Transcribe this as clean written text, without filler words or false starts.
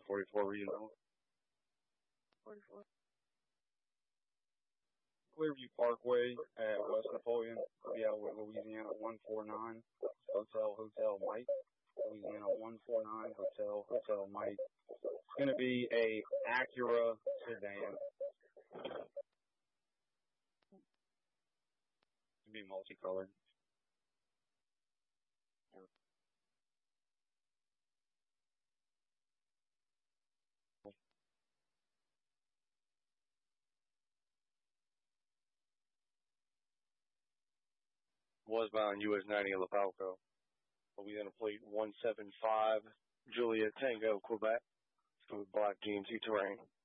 44 regional. 44. Clearview Parkway at West Napoleon, Louisiana 149, Hotel Mike, Louisiana 149, Hotel Mike. It's going to be a Acura sedan. To be multicolored. Was bound US 90 in LaFalco. Louisiana plate 175, Juliet Tango, Quebec, with black GMC Terrain.